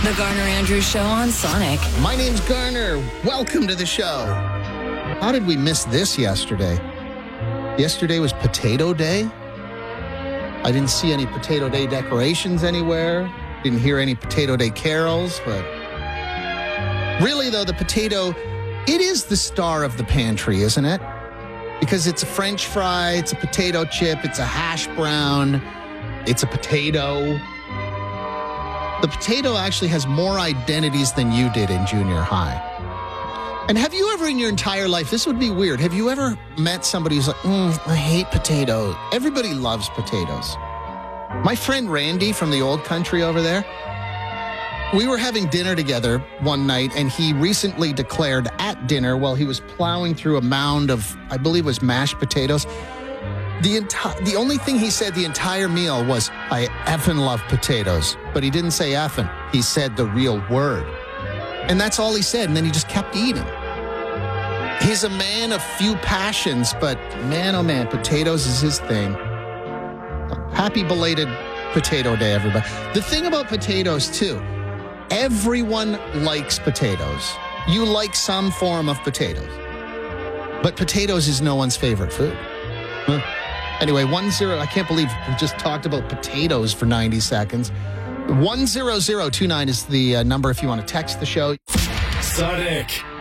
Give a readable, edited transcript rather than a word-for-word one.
The Garner Andrews Show on Sonic. My name's Garner. Welcome to the show. How did we miss this yesterday? Yesterday was Potato Day. I didn't see any Potato Day decorations anywhere. Didn't hear any Potato Day carols, but really, though, the potato, it is the star of the pantry, isn't it? Because it's a French fry, it's a potato chip, it's a hash brown, it's a potato. The potato actually has more identities than you did in junior high. And have you ever in your entire life, this would be weird, have you ever met somebody who's like, I hate potatoes? Everybody loves potatoes. My friend Randy from the old country over there, we were having dinner together one night, and he recently declared at dinner while he was plowing through a mound of, I believe it was mashed potatoes, the only thing he said the entire meal was, I effing love potatoes. But he didn't say effing. He said the real word. And that's all he said, and then he just kept eating. He's a man of few passions, but man, oh man, potatoes is his thing. Happy belated Potato Day, everybody. The thing about potatoes, too, everyone likes potatoes. You like some form of potatoes. But potatoes is no one's favorite food. Anyway, 10, I can't believe we just talked about potatoes for 90 seconds. 10029 is the number if you want to text the show. Sonic.